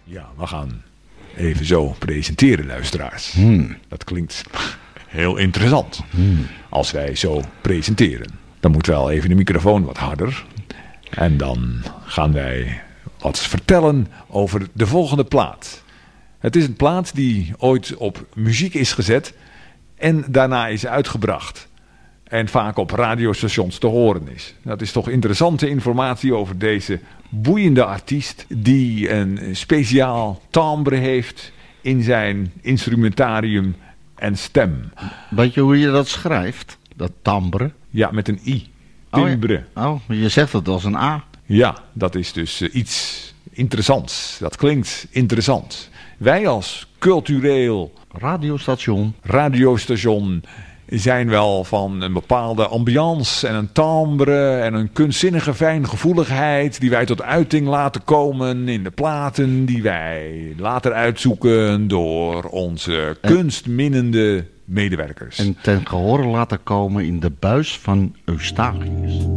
Ja, we gaan even zo presenteren, luisteraars. Dat klinkt heel interessant. Als wij zo presenteren. Dan moet wel even de microfoon wat harder. En dan gaan wij wat vertellen over de volgende plaat. Het is een plaat die ooit op muziek is gezet en daarna is uitgebracht. En vaak op radiostations te horen is. Dat is toch interessante informatie over deze boeiende artiest die een speciaal timbre heeft in zijn instrumentarium en stem. Weet je hoe je dat schrijft? Dat timbre? Ja, met een i. Timbre. Oh, je zegt het als een A. Ja, dat is dus iets interessants. Dat klinkt interessant. Wij als cultureel radiostation zijn wel van een bepaalde ambiance en een timbre en een kunstzinnige fijngevoeligheid die wij tot uiting laten komen in de platen die wij later uitzoeken door onze kunstminnende medewerkers. En ten gehore laten komen in de buis van Eustachius.